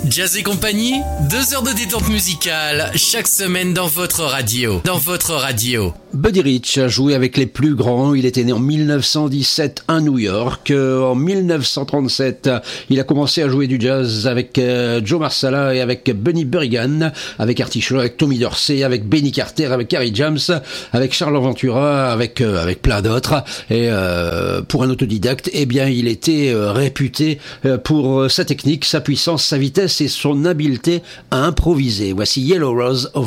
Jazz et compagnie, 2 heures de détente musicale, chaque semaine dans votre radio. Buddy Rich a joué avec les plus grands. Il était né en 1917 à New York. En 1937, il a commencé à jouer du jazz avec Joe Marsala et avec Bunny Berrigan, avec Artie Shaw, avec Tommy Dorsey, avec Benny Carter, avec Harry James, avec Charles Ventura, avec plein d'autres. Et pour un autodidacte, eh bien, il était réputé pour sa technique, sa puissance, sa vitesse et son habileté à improviser. Voici Yellow Rose of